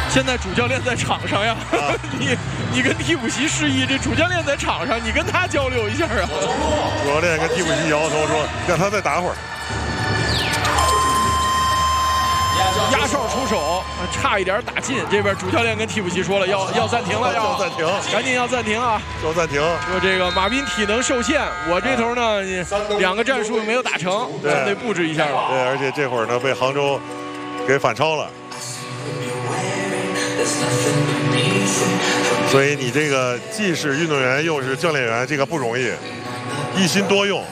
现在主教练在场上呀，你跟替补席示意，这主教练在场上，你跟他交流一下啊。 主教练跟替补席摇头说，让他再打会儿。 压哨出手，差一点打进。这边主教练跟替补席说了，要暂停了， 要暂停， 赶紧要暂停啊！ 要暂停。 说这个马斌体能受限，我这头呢2个战术没有打成，咱们得布置一下了。 对，而且这会儿呢被杭州给反超了，所以你这个既是运动员又是教练员，这个不容易，一心多用。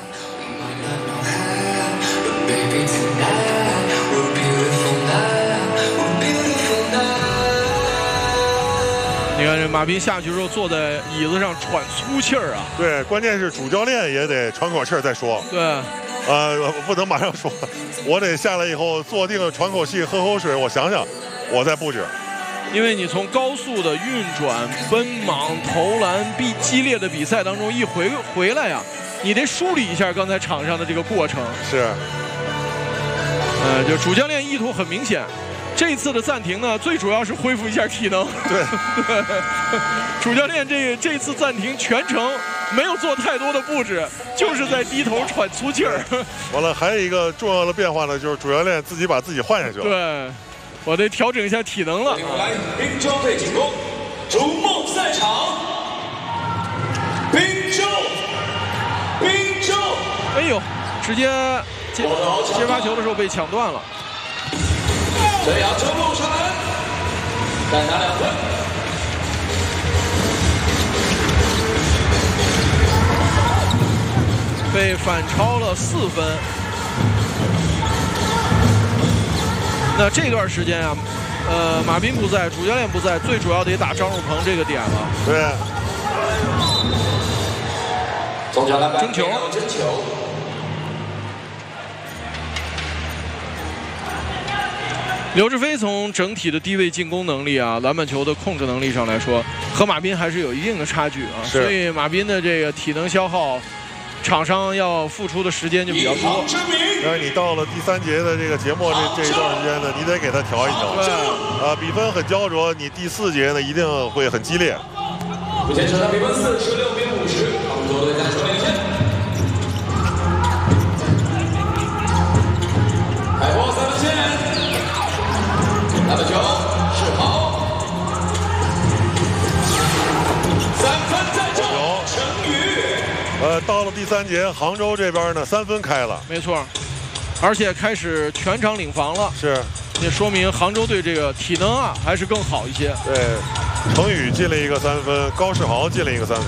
你看这马斌下去之后坐在椅子上喘粗气儿啊。 对，关键是主教练也得喘口气儿再说。 对， 不能马上说，我得下来以后坐定喘口气，喝口水，我想想，我再布置。 因为你从高速的运转、奔莽、投篮、激烈的比赛当中回来呀，你得梳理一下刚才场上的这个过程。 是。 就主教练意图很明显。这次的暂停呢，最主要是恢复一下体能。 对， 主教练这次暂停全程没有做太多的布置，就是在低头喘粗气儿。 完了，还有一个重要的变化呢，就是主教练自己把自己换下去了。 对，我得调整一下体能了。 来，滨州队进攻，逐梦赛场，滨州。 哎呦，直接接发球的时候被抢断了。 这样中路上篮，再拿2分。 被反超了4分。那这段时间啊，马斌不在，主教练不在，最主要得打张汝鹏这个点了。 对。 中场篮板， 争球。刘志飞从整体的低位进攻能力啊、篮板球的控制能力上来说，和马斌还是有一定的差距啊。所以马斌的这个体能消耗，场上要付出的时间就比较多。 但是你到了第3节的这个节末这一段时间呢，你得给他调一调。 对。 比分很焦灼，你第4节呢一定会很激烈。 目前场上比分46-50，杭州队暂时领先。开火3分线。篮板球是好，3分在手，陈宇。 到了第3节，杭州这边呢3分开了， 没错，而且开始全场领防了。 是， 也说明杭州队这个体能啊还是更好一些。 对，程宇进了一个3分，高世豪进了一个3分，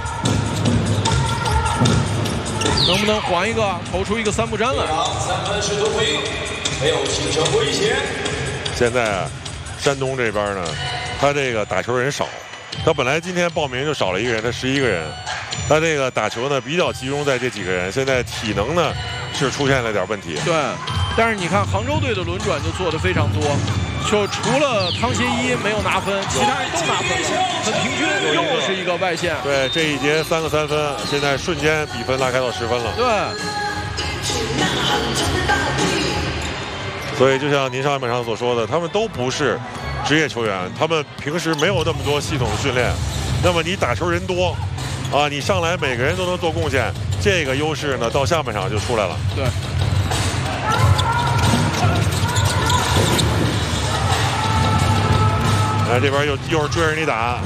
能不能还一个，投出一个3不沾来 ？3分试图回应，没有形成威胁。 现在啊，山东这边呢，他这个打球人少，他本来今天报名就少了1个人，他11个人，他这个打球呢比较集中在这几个人，现在体能呢是出现了点问题。 对，但是你看杭州队的轮转就做得非常多，就除了汤协一没有拿分，其他人都拿分了，很平均，又是一个外线。 对，这一节3个3分，现在瞬间比分拉开到10分了。 对。 所以就像您上半场所说的，他们都不是职业球员，他们平时没有那么多系统的训练。那么你打球人多，啊，你上来每个人都能做贡献，这个优势呢到下半场就出来了。 对。 这边又是追着你打。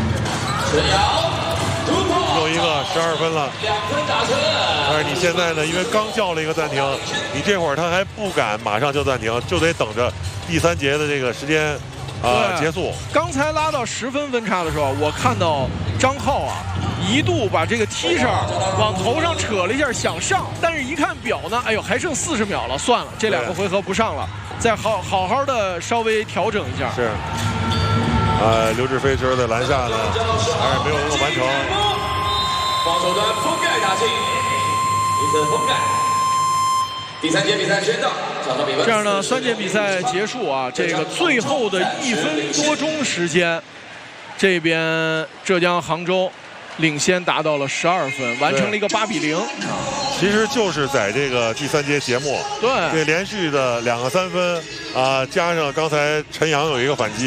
又一个12分了 ，2分打成。 但是你现在呢，因为刚叫了一个暂停，你这会儿他还不敢马上就暂停，就得等着第3节的这个时间结束。 刚才拉到10分分差的时候，我看到张浩啊一度把这个 T 恤往头上扯了一下，想上，但是一看表呢，哎呦，还剩40秒了，算了，这2个回合不上了，再好好的稍微调整一下。 是。刘志飞球在篮下呢，还是没有能够完成。 防守端封盖打进，1分封盖。第3节比赛宣到， 这样呢，3节比赛结束啊，这个最后的1分多钟时间，这边浙江杭州领先达到了12分，完成了一个8比0。 其实就是在这个第3节节末， 对， 连续的2个3分加上刚才陈阳有一个反击。